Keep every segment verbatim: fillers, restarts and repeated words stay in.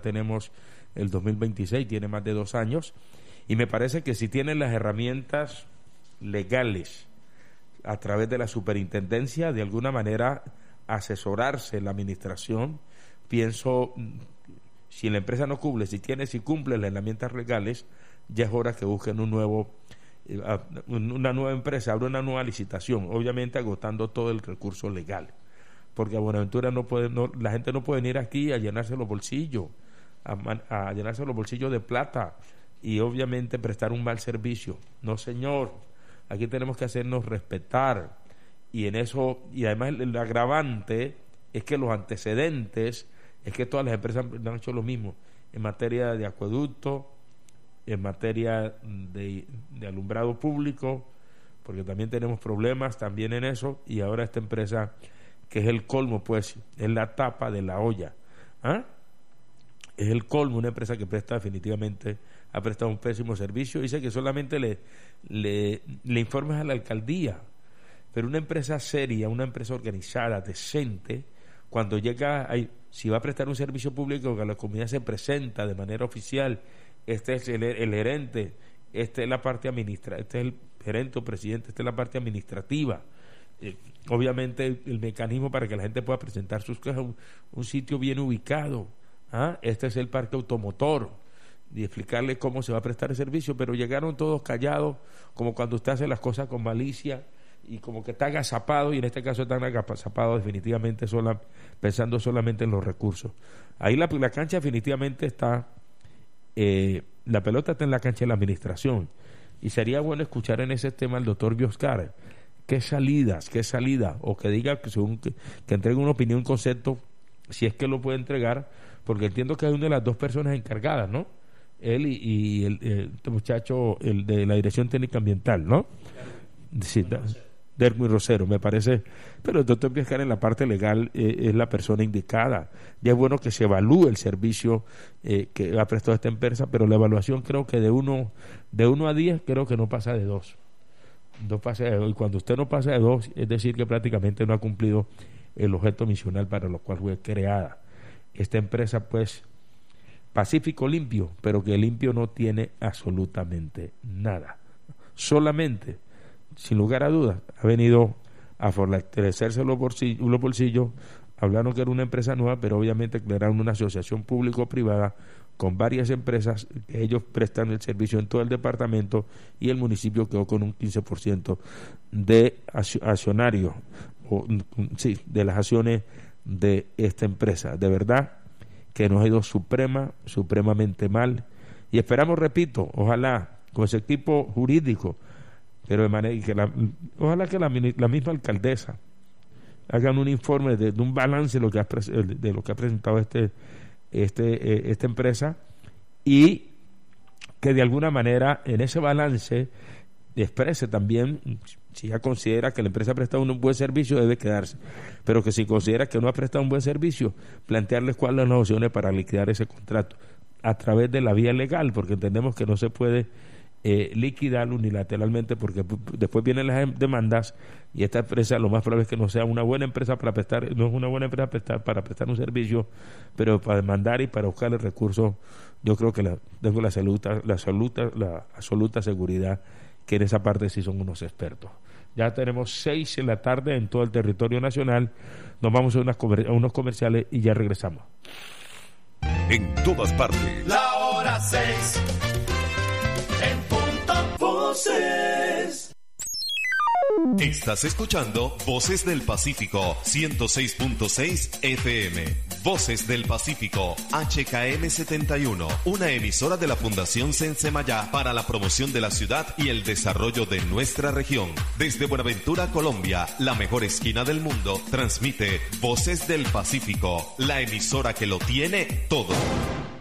tenemos el dos mil veintiséis, tiene más de dos años, y me parece que si tienen las herramientas legales a través de la superintendencia, de alguna manera asesorarse en la administración, pienso, si la empresa no cumple, si tiene, si cumple las herramientas legales, ya es hora que busquen un nuevo, eh, una nueva empresa, abra una nueva licitación, obviamente agotando todo el recurso legal, porque a Buenaventura no puede, no, la gente no puede venir aquí a llenarse los bolsillos, a, a llenarse los bolsillos de plata y obviamente prestar un mal servicio. No, señor, aquí tenemos que hacernos respetar, y en eso, y además el, el agravante es que los antecedentes es que todas las empresas han hecho lo mismo en materia de acueducto, en materia de, de alumbrado público, porque también tenemos problemas también en eso, y ahora esta empresa que es el colmo, pues es la tapa de la olla, ¿ah? Es el colmo, una empresa que presta definitivamente, ha prestado un pésimo servicio. Dice que solamente le, le, le informes a la alcaldía, pero una empresa seria, una empresa organizada, decente, cuando llega, a, si va a prestar un servicio público, que a la comunidad se presenta de manera oficial, este es el, el gerente, esta es la parte administrativa, este es el gerente o presidente, esta es la parte administrativa. Eh, obviamente el, el mecanismo para que la gente pueda presentar sus quejas, un, un sitio bien ubicado, ¿ah? Este es el parque automotor, y explicarle cómo se va a prestar el servicio, pero llegaron todos callados, como cuando usted hace las cosas con malicia y como que está agazapado, y en este caso están agazapados definitivamente sola, pensando solamente en los recursos. Ahí la, la cancha definitivamente está, eh, la pelota está en la cancha de la administración, y sería bueno escuchar en ese tema al doctor Bioscar qué salidas, qué salida, o que diga que, según que, que entregue una opinión, un concepto, si es que lo puede entregar, porque entiendo que hay una de las dos personas encargadas, ¿no? Él y, y el, el este muchacho, el de la Dirección Técnica Ambiental, ¿no? Sí, da, Dermo y Rosero, me parece, pero el doctor Bioscar en la parte legal eh, es la persona indicada. Ya es bueno que se evalúe el servicio eh, que ha prestado esta empresa, pero la evaluación creo que de uno de uno a diez creo que no pasa de dos. No pasa de dos, y cuando usted no pasa de dos, es decir que prácticamente no ha cumplido el objeto misional para lo cual fue creada. Esta empresa, pues, pacífico limpio, pero que limpio no tiene absolutamente nada. Solamente, sin lugar a dudas, ha venido a fortalecerse los bolsillos, los bolsillos. Hablaron que era una empresa nueva, pero obviamente crearon una asociación público-privada con varias empresas, que ellos prestan el servicio en todo el departamento, y el municipio quedó con un quince por ciento de accionarios, o, sí, de las acciones de esta empresa. De verdad que nos ha ido suprema, supremamente mal, y esperamos, repito, ojalá con ese equipo jurídico, pero de manera que la, ojalá que la, la misma alcaldesa hagan un informe de, de un balance de lo que ha, de lo que ha presentado este, este eh, esta empresa, y que de alguna manera en ese balance exprese también, si ya considera que la empresa ha prestado un buen servicio, debe quedarse, pero que si considera que no ha prestado un buen servicio, plantearles cuáles son las opciones para liquidar ese contrato a través de la vía legal, porque entendemos que no se puede eh, liquidar unilateralmente, porque p- después vienen las demandas, y esta empresa lo más probable es que no sea una buena empresa para prestar, no es una buena empresa para prestar, para prestar un servicio, pero para demandar y para buscar el recurso, yo creo que la, tengo la absoluta, la absoluta, la absoluta seguridad que en esa parte sí son unos expertos. Ya tenemos seis en la tarde en todo el territorio nacional. Nos vamos a, unas comer- a unos comerciales y ya regresamos. En todas partes. La hora seis. En punto. Voces. Estás escuchando Voces del Pacífico ciento seis punto seis F M. Voces del Pacífico H K M setenta y uno, una emisora de la Fundación Sensemayá para la promoción de la ciudad y el desarrollo de nuestra región. Desde Buenaventura, Colombia, la mejor esquina del mundo, transmite Voces del Pacífico, la emisora que lo tiene todo.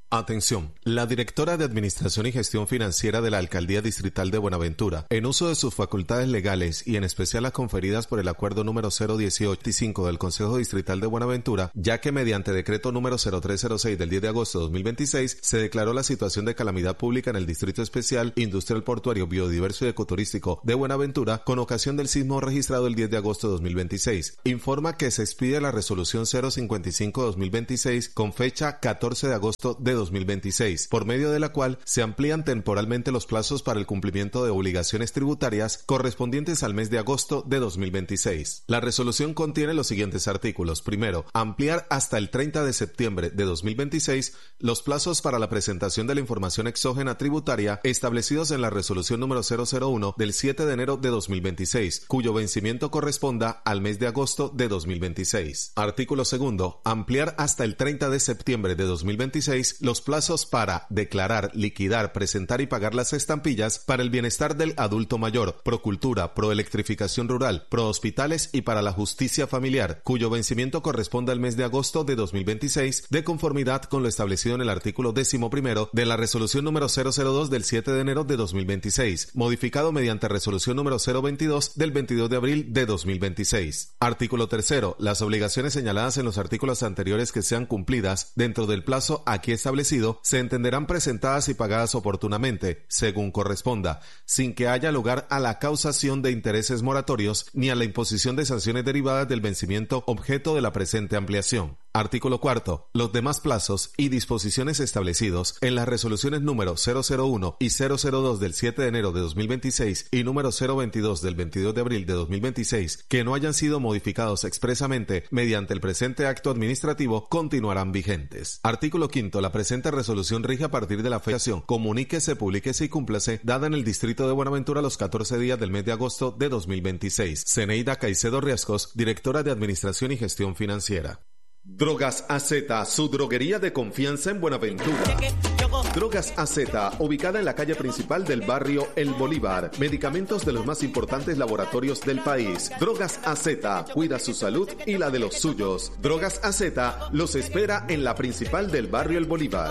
Atención, la directora de Administración y Gestión Financiera de la Alcaldía Distrital de Buenaventura, en uso de sus facultades legales y en especial las conferidas por el acuerdo número cero dieciocho veinticinco del Consejo Distrital de Buenaventura, ya que mediante decreto número cero tres cero seis del diez de agosto de dos mil veintiséis se declaró la situación de calamidad pública en el Distrito Especial Industrial Portuario Biodiverso y Ecoturístico de Buenaventura con ocasión del sismo registrado el diez de agosto de dos mil veintiséis. Informa que se expide la resolución cero cincuenta y cinco de dos mil veintiséis con fecha catorce de agosto de dos mil veintiséis, por medio de la cual se amplían temporalmente los plazos para el cumplimiento de obligaciones tributarias correspondientes al mes de agosto de dos mil veintiséis. La resolución contiene los siguientes artículos. Primero, ampliar hasta el treinta de septiembre de dos mil veintiséis los plazos para la presentación de la información exógena tributaria establecidos en la resolución número cero cero uno del siete de enero de dos mil veintiséis, cuyo vencimiento corresponda al mes de agosto de dos mil veintiséis. Artículo segundo, ampliar hasta el treinta de septiembre de dos mil veintiséis los plazos para declarar, liquidar, presentar y pagar las estampillas para el bienestar del adulto mayor, pro cultura, pro electrificación rural, pro hospitales y para la justicia familiar, cuyo vencimiento corresponde al mes de agosto de dos mil veintiséis, de conformidad con lo establecido en el artículo décimo primero de la resolución número cero cero dos del siete de enero de dos mil veintiséis, modificado mediante resolución número cero veintidós del veintidós de abril de dos mil veintiséis. Artículo tercero. Las obligaciones señaladas en los artículos anteriores que sean cumplidas dentro del plazo aquí establecido se entenderán presentadas y pagadas oportunamente, según corresponda, sin que haya lugar a la causación de intereses moratorios ni a la imposición de sanciones derivadas del vencimiento objeto de la presente ampliación. Artículo cuarto. Los demás plazos y disposiciones establecidos en las resoluciones número cero cero uno y cero cero dos del siete de enero de dos mil veintiséis y número cero veintidós del veintidós de abril de dos mil veintiséis que no hayan sido modificados expresamente mediante el presente acto administrativo continuarán vigentes. Artículo quinto. La presente resolución rige a partir de la fecha. Comuníquese, publíquese y cúmplase dada en el Distrito de Buenaventura los catorce días del mes de agosto de dos mil veintiséis. Zeneida Caicedo Riascos, directora de Administración y Gestión Financiera. Drogas A Z, su droguería de confianza en Buenaventura. Drogas A Z, ubicada en la calle principal del barrio El Bolívar. Medicamentos de los más importantes laboratorios del país. Drogas A Z, cuida su salud y la de los suyos. Drogas A Z los espera en la principal del barrio El Bolívar.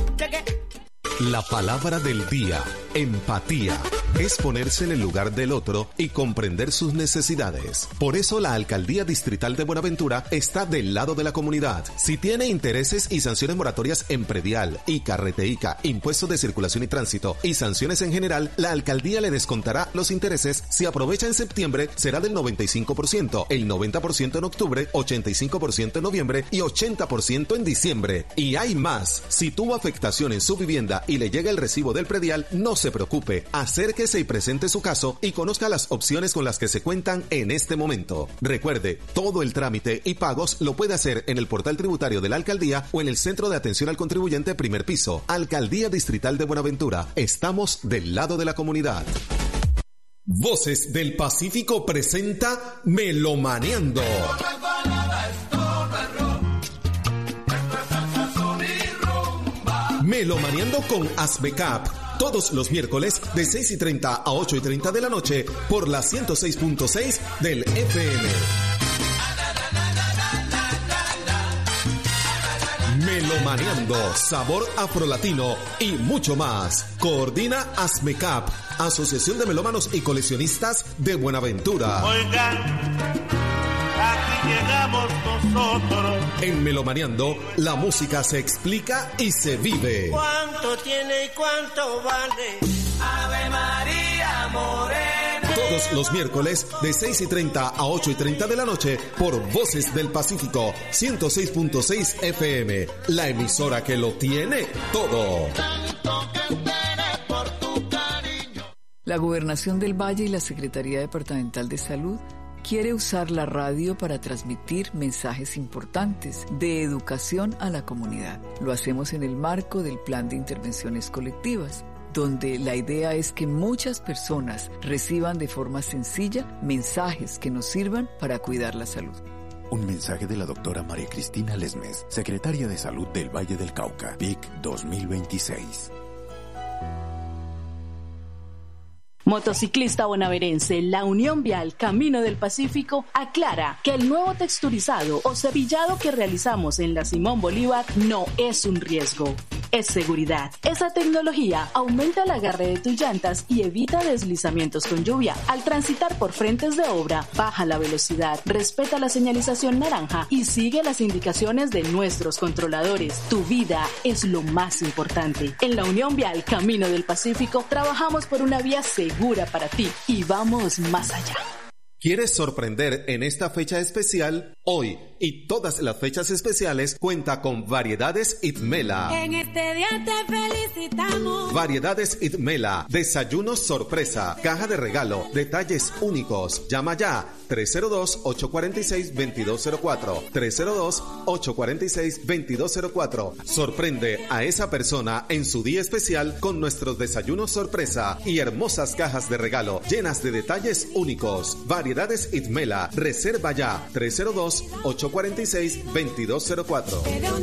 La palabra del día, empatía, es ponerse en el lugar del otro y comprender sus necesidades. Por eso la Alcaldía Distrital de Buenaventura está del lado de la comunidad. Si tiene intereses y sanciones moratorias en predial, I C A, Reteica, impuestos de circulación y tránsito y sanciones en general, la Alcaldía le descontará los intereses. Si aprovecha en septiembre, será del noventa y cinco por ciento, el noventa por ciento en octubre, ochenta y cinco por ciento en noviembre y ochenta por ciento en diciembre. Y hay más. Si tuvo afectación en su vivienda y le llega el recibo del predial, no se preocupe. Acérquese y presente su caso y conozca las opciones con las que se cuentan en este momento. Recuerde, todo el trámite y pagos lo puede hacer en el portal tributario de la Alcaldía o en el Centro de Atención al Contribuyente primer piso. Alcaldía Distrital de Buenaventura. Estamos del lado de la comunidad. Voces del Pacífico presenta Melomaneando. Melomaneando con Asbecap, todos los miércoles de seis y treinta a ocho y treinta de la noche por la ciento seis punto seis del F M. Melomaneando, sabor afrolatino y mucho más. Coordina Asbecap, Asociación de Melómanos y Coleccionistas de Buenaventura. Oigan, aquí llegamos nosotros. En Melomaneando, la música se explica y se vive. ¿Cuánto tiene y cuánto vale? Ave María Morena. Todos los miércoles de seis y treinta a ocho y treinta de la noche por Voces del Pacífico ciento seis punto seis F M, la emisora que lo tiene todo. La Gobernación del Valle y la Secretaría Departamental de Salud quiere usar la radio para transmitir mensajes importantes de educación a la comunidad. Lo hacemos en el marco del Plan de Intervenciones Colectivas, donde la idea es que muchas personas reciban de forma sencilla mensajes que nos sirvan para cuidar la salud. Un mensaje de la doctora María Cristina Lesmes, secretaria de Salud del Valle del Cauca, V I C dos mil veintiséis. Motociclista bonaverense, la Unión Vial Camino del Pacífico aclara que el nuevo texturizado o cepillado que realizamos en la Simón Bolívar no es un riesgo. es seguridad. Esa tecnología aumenta el agarre de tus llantas y evita deslizamientos con lluvia. Al transitar por frentes de obra, baja la velocidad, respeta la señalización naranja y sigue las indicaciones de nuestros controladores. Tu vida es lo más importante. En la Unión Vial Camino del Pacífico trabajamos por una vía segura para ti y vamos más allá. ¿Quieres sorprender en esta fecha especial? Hoy y todas las fechas especiales cuenta con Variedades Itmela. En este día te felicitamos. Variedades Itmela, desayunos sorpresa, caja de regalo, detalles únicos. Llama ya tres cero dos, ocho cuatro seis, dos dos cero cuatro, tres cero dos, ocho cuatro seis, dos dos cero cuatro. Sorprende a esa persona en su día especial con nuestros desayunos sorpresa y hermosas cajas de regalo llenas de detalles únicos. Variedades Itmela, reserva ya tres cero dos, ocho cuatro seis, dos dos cero cuatro.